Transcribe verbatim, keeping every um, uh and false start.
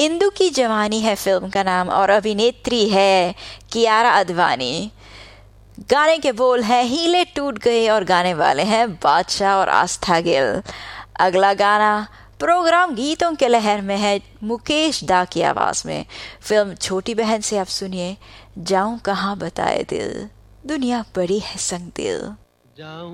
इंदु की जवानी है फिल्म का नाम और अभिनेत्री है कियारा अडवाणी। गाने के बोल हैं हीले टूट गए और गाने वाले हैं बादशाह और आस्था गिल। अगला गाना प्रोग्राम गीतों के लहर में है मुकेश दा की आवाज में। फिल्म छोटी बहन से आप सुनिए जाऊं कहां बताए दिल, दुनिया बड़ी है संग दिल। जाऊं